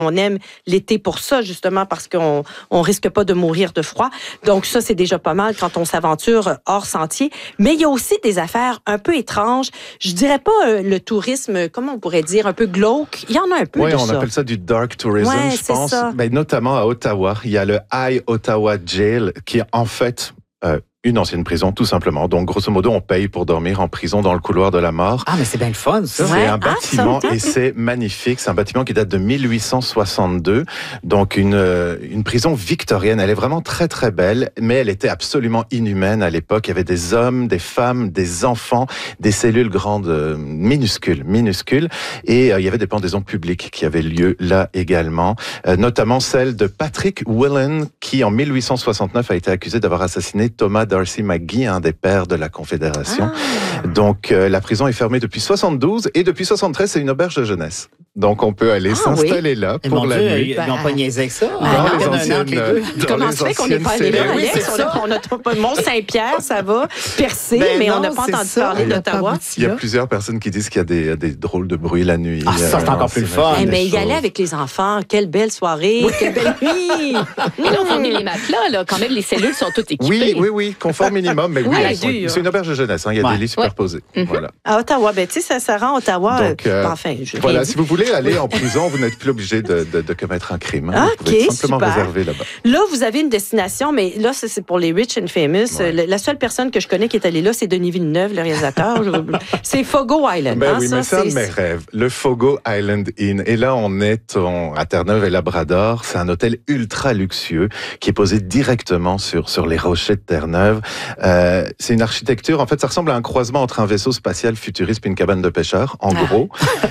On aime l'été pour ça, justement, parce qu'on risque pas de mourir de froid. Donc ça, c'est déjà pas mal quand on s'aventure hors sentier. Mais il y a aussi des affaires un peu étranges. Je dirais pas le tourisme, comment on pourrait dire, un peu glauque. Il y en a un peu de ça. Oui, on appelle ça du dark tourism, je pense. Ben, notamment à Ottawa, il y a le High Ottawa Jail, qui est en fait une ancienne prison, tout simplement. Donc, grosso modo, on paye pour dormir en prison dans le couloir de la mort. Ah, mais c'est bien le fun, ça. C'est un bâtiment et c'est magnifique. C'est un bâtiment qui date de 1862. Donc, une prison victorienne. Elle est vraiment très, très belle, mais elle était absolument inhumaine à l'époque. Il y avait des hommes, des femmes, des enfants, des cellules grandes, minuscules. Et il y avait des pendaisons publiques qui avaient lieu là également. Notamment celle de Patrick Whelan, qui en 1869 a été accusé d'avoir assassiné Thomas Darcy McGee, un des pères de la Confédération. Donc, la prison est fermée depuis 72 et depuis 73, c'est une auberge de jeunesse. Donc, on peut aller s'installer là pour la nuit. Ils n'ont pas niaisé avec ça. Comment ça fait qu'on n'est pas allé là, Alex? On a Mont-Saint-Pierre, ça va, Percé, mais on n'a pas entendu parler d'Ottawa. Il y a plusieurs personnes qui disent qu'il y a des drôles de bruit la nuit. Ah, ça, c'est encore plus le fun. Mais y aller avec les enfants, quelle belle soirée, quelle belle nuit. Mais là, on fournit les matelas, là. Quand même, les cellules sont toutes équipées. Oui, confort minimum. Mais oui, c'est une auberge de jeunesse. Il y a des lits superposés. Voilà. À Ottawa, ben, tu sais, ça rend Ottawa. Donc, voilà, si vous voulez aller en prison, vous n'êtes plus obligé de commettre un crime. Vous pouvez simplement réserver là-bas. Là, vous avez une destination, mais là, c'est pour les rich and famous. La seule personne que je connais qui est allée là, c'est Denis Villeneuve, le réalisateur. C'est Fogo Island. Ben oui, mais c'est un de mes rêves. Le Fogo Island Inn. Et là, on est à Terre-Neuve et Labrador. C'est un hôtel ultra luxueux qui est posé directement sur les rochers de Terre-Neuve. C'est une architecture, en fait, ça ressemble à un croisement entre un vaisseau spatial futuriste et une cabane de pêcheurs, en gros.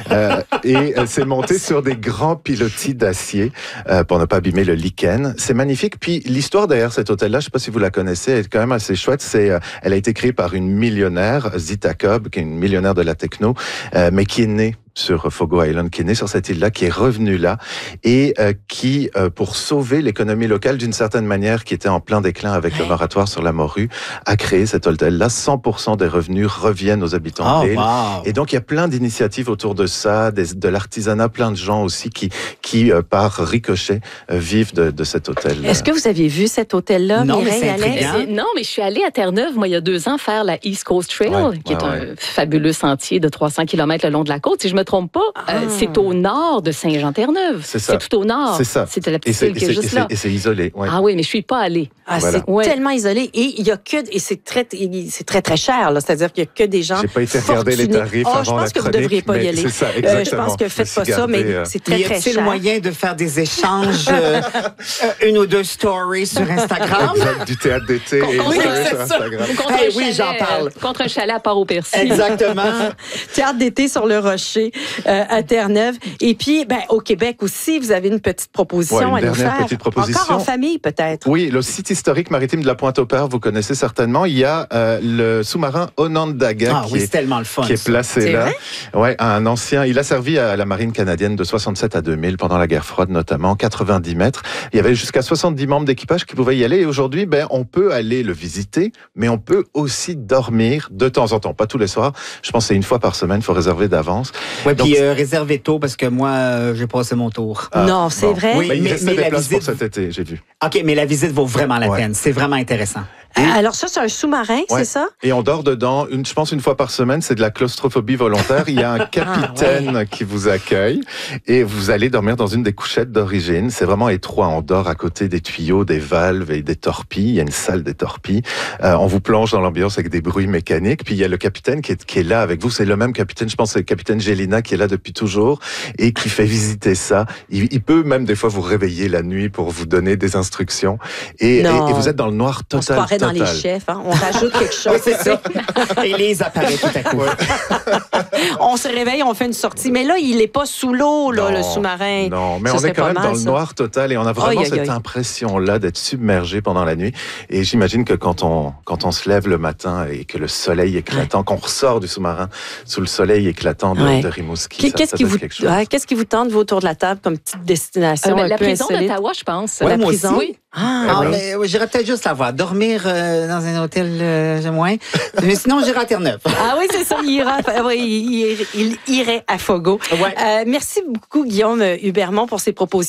Et c'est monté sur des grands pilotis d'acier pour ne pas abîmer le lichen. C'est magnifique. Puis l'histoire derrière cet hôtel-là, je ne sais pas si vous la connaissez, elle est quand même assez chouette. Elle a été créée par une millionnaire, Zita Cobb, qui est une millionnaire de la techno, mais qui est née sur Fogo Island, qui est né sur cette île-là, qui est revenu là et qui, pour sauver l'économie locale d'une certaine manière, qui était en plein déclin avec le moratoire sur la morue, a créé cet hôtel-là. 100% des revenus reviennent aux habitants de l'île. Wow. Et donc, il y a plein d'initiatives autour de ça, de l'artisanat, plein de gens aussi qui par ricochet, vivent de cet hôtel. Est-ce que vous aviez vu cet hôtel-là, non, Mireille? Non, mais je suis allée à Terre-Neuve, moi, il y a 2 ans, faire la East Coast Trail, qui est un fabuleux sentier de 300 km le long de la côte. Si je me trompe pas, c'est au nord de Saint-Jean-Terre-Neuve. C'est tout au nord. C'est ça. C'est la petite île qui est juste là. Et c'est isolé. Ouais. Ah oui, mais je suis pas allée. C'est tellement isolé. Et il y a c'est très, très cher, là. C'est-à-dire qu'il y a que des gens. J'ai pas été regarder les tarifs avant la chronique. Je pense que vous devriez pas y aller. C'est ça, exactement. Je pense que faites pas ça, mais c'est très, très cher. Y a-t-il moyen de faire des échanges, une ou 2 stories sur Instagram? Exact, du théâtre d'été et sur Instagram. Oui, j'en parle. Contre un chalet à Port-au-Percy. Exactement. Théâtre d'été sur le Rocher à Terre-Neuve. Et puis, au Québec aussi, vous avez une petite proposition à nous faire. Petite proposition. Encore en famille, peut-être. Oui, le site historique maritime de la Pointe-au-Père, vous connaissez certainement. Il y a le sous-marin Onondaga qui est placé là. Ouais, un ancien. Il a servi à la marine canadienne de 67 à 2000 pendant la guerre froide, notamment 90 mètres. Il y avait jusqu'à 70 membres d'équipage qui pouvaient y aller. Et aujourd'hui, on peut aller le visiter, mais on peut aussi dormir de temps en temps, pas tous les soirs. Je pense que c'est une fois par semaine. Il faut réserver d'avance. Oui, puis réservez tôt parce que moi, j'ai passé mon tour. Non, c'est vrai. Oui, il restait des places pour cet été, j'ai vu. OK, mais la visite vaut vraiment la peine. C'est vraiment intéressant. Alors ça, c'est un sous-marin, c'est ça? Et on dort dedans, je pense une fois par semaine, c'est de la claustrophobie volontaire. Il y a un capitaine qui vous accueille et vous allez dormir dans une des couchettes d'origine. C'est vraiment étroit, on dort à côté des tuyaux, des valves et des torpilles. Il y a une salle des torpilles. On vous plonge dans l'ambiance avec des bruits mécaniques. Puis il y a le capitaine qui est là avec vous. C'est le même capitaine, je pense que c'est le capitaine Gélina qui est là depuis toujours et qui fait visiter ça. Il peut même des fois vous réveiller la nuit pour vous donner des instructions. Et vous êtes dans le noir total. Dans les chefs, hein? On rajoute quelque chose. C'est ça. Élise apparaît tout à coup. On se réveille, on fait une sortie. Mais là, il n'est pas sous l'eau, là, le sous-marin. Non, mais on est quand même dans le noir total et on a vraiment cette impression-là d'être submergé pendant la nuit. Et j'imagine que quand on se lève le matin et que le soleil éclatant, qu'on ressort du sous-marin sous le soleil éclatant de Rimouski, Qu'est-ce qui vous tente, vous, autour de la table, comme petite destination la prison d'Ottawa, je pense. Ouais, la moi prison. aussi. Mais j'irais peut-être juste la voir. Dormir dans un hôtel, moins. Mais sinon, j'irai à Terre-Neuve. Ah oui, c'est ça. Il irait à Fogo. Ouais. Merci beaucoup, Guillaume Hubermont, pour ces propositions.